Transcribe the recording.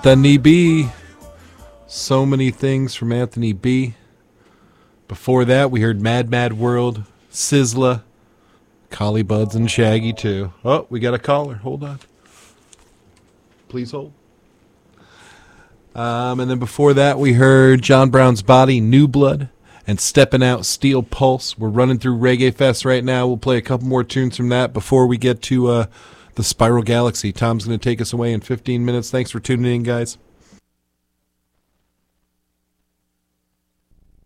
Anthony B. So many things from Anthony B. Before that, we heard Mad Mad World, Sizzla, Collie Buddz, and Shaggy too. Oh, we got a caller. Hold on. Please hold. And then before that, we heard John Brown's Body, New Blood, and Steppin' Out, Steel Pulse. We're running through Reggae Fest right now. We'll play a couple more tunes from that before we get to the Spiral Galaxy. Tom's going to take us away in 15 minutes. Thanks for tuning in, guys.